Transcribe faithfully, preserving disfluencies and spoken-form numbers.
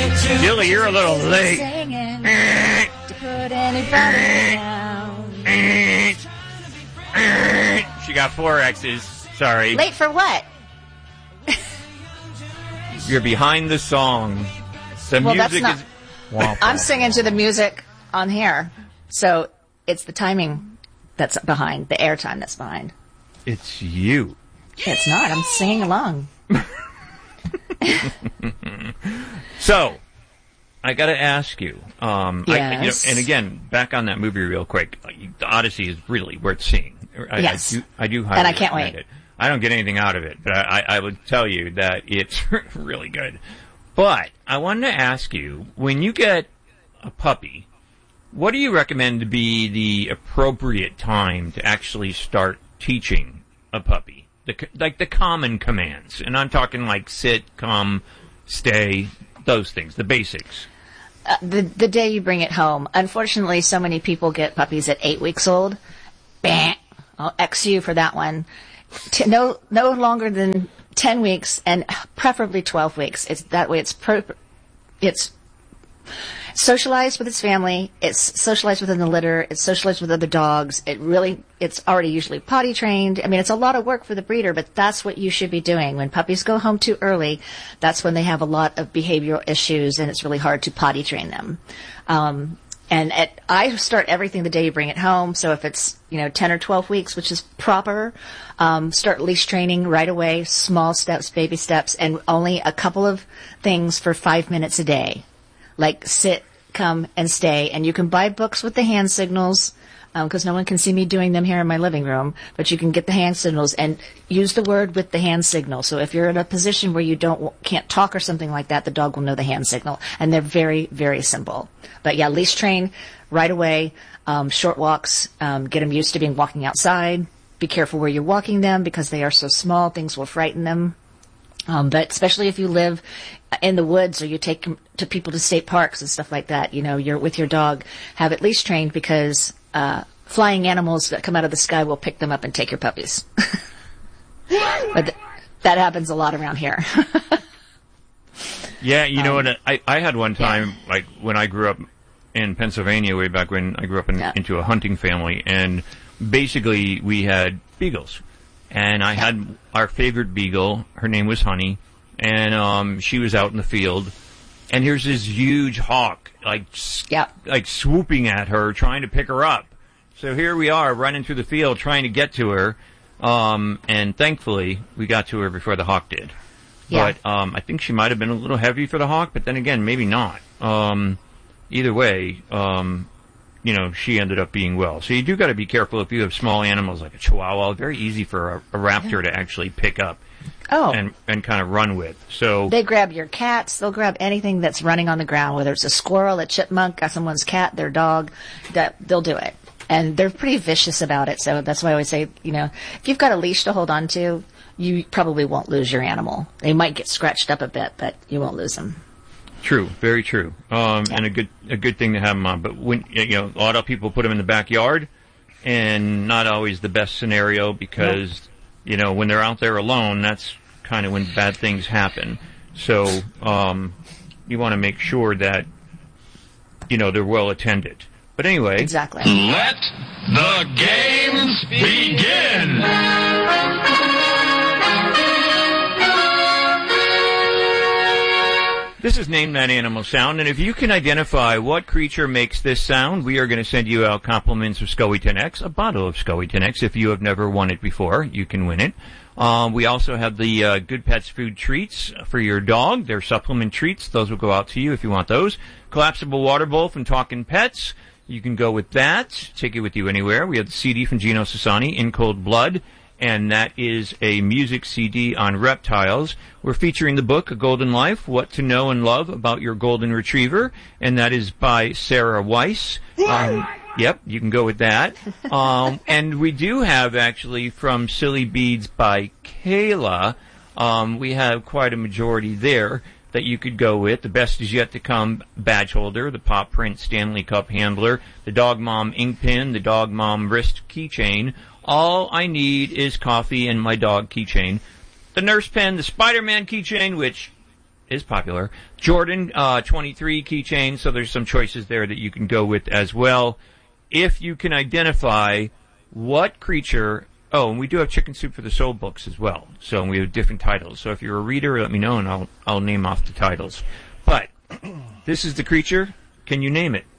Julie, you're a little late. To put anybody down. She got four X's. Sorry. Late for what? You're behind the song. The well, music that's not, is... I'm singing to the music on here. So it's the timing that's behind, the airtime that's behind. It's you. It's not. I'm singing along. So, I got to ask you. Um, yes. I, you know, and again, back on that movie real quick. The Odyssey is really worth seeing. I, yes. I do, I do highly and I can't recommend wait. it. I don't get anything out of it, but I, I would tell you that it's really good. But I wanted to ask you, when you get a puppy, what do you recommend to be the appropriate time to actually start teaching a puppy? The, like the common commands. And I'm talking like sit, come, stay, those things, the basics. Uh, the the day you bring it home. Unfortunately, so many people get puppies at eight weeks old. Bah, I'll X you for that one. T- no no longer than ten weeks, and preferably twelve weeks. It's that way. It's pro- it's socialized with its family. It's socialized within the litter. It's socialized with other dogs. It really it's already usually potty trained. I mean, it's a lot of work for the breeder, but that's what you should be doing. When puppies go home too early, that's when they have a lot of behavioral issues, and it's really hard to potty train them. Um, And at, I start everything the day you bring it home. So if it's, you know, ten or twelve weeks, which is proper, um, start leash training right away, small steps, baby steps, and only a couple of things for five minutes a day. Like sit, come, and stay. And you can buy books with the hand signals, because um, no one can see me doing them here in my living room. But you can get the hand signals and use the word with the hand signal. So if you're in a position where you don't can't talk or something like that, the dog will know the hand signal. And they're very, very simple. But yeah, leash train right away. Um, short walks. Um, get them used to being walking outside. Be careful where you're walking them because they are so small. Things will frighten them. Um, but especially if you live in the woods or you take them to people to state parks and stuff like that, you know, you're with your dog, have it leash trained because uh, flying animals that come out of the sky will pick them up and take your puppies. But th- that happens a lot around here. Yeah, you know um, what? I, I had one time, yeah. like when I grew up in Pennsylvania, way back when I grew up in, yeah. into a hunting family, and basically we had beagles. And I had our favorite beagle. Her name was Honey. And um, she was out in the field. And here's this huge hawk, like yeah. like swooping at her, trying to pick her up. So here we are, running through the field, trying to get to her. Um, and thankfully, we got to her before the hawk did. Yeah. But um, I think she might have been a little heavy for the hawk, but then again, maybe not. Um, either way, um, you know, she ended up being well. So you do got to be careful if you have small animals like a chihuahua. Very easy for a, a raptor to actually pick up oh. and and kind of run with. So they grab your cats. They'll grab anything that's running on the ground, whether it's a squirrel, a chipmunk, someone's cat, their dog. That they'll do it, and they're pretty vicious about it. So that's why I always say, you know, if you've got a leash to hold on to, you probably won't lose your animal. They might get scratched up a bit, but you won't lose them. True, very true, um, yeah. and a good a good thing to have them on. But when you know, a lot of people put them in the backyard, and not always the best scenario because nope. you know when they're out there alone, that's kind of when bad things happen. So um, you want to make sure that you know they're well attended. But anyway, exactly. Let the games begin. This is Name That Animal Sound, and if you can identify what creature makes this sound, we are going to send you out compliments of Scoey ten X, a bottle of Scoey ten X. If you have never won it before, you can win it. Um, we also have the uh, Good Pets Food Treats for your dog. They're supplement treats. Those will go out to you if you want those. Collapsible water bowl from Talkin' Pets. You can go with that. Take it with you anywhere. We have the C D from Gino Sassani, In Cold Blood. And that is a music C D on reptiles. We're featuring the book, A Golden Life, What to Know and Love About Your Golden Retriever, and that is by Sarah Weiss. Um, yep, you can go with that. Um, and we do have, actually, from Silly Beads by Kayla, um, we have quite a majority there that you could go with. The Best Is Yet to Come badge holder, the Paw Print Stanley Cup handler, the Dog Mom ink pen, the Dog Mom wrist keychain. All I need is coffee and my dog keychain. The Nurse Pen, the Spider-Man keychain, which is popular. Jordan, uh, twenty-three keychain, so there's some choices there that you can go with as well. If you can identify what creature... Oh, and we do have Chicken Soup for the Soul books as well. So we have different titles. So if you're a reader, let me know, and I'll I'll name off the titles. But this is the creature. Can you name it?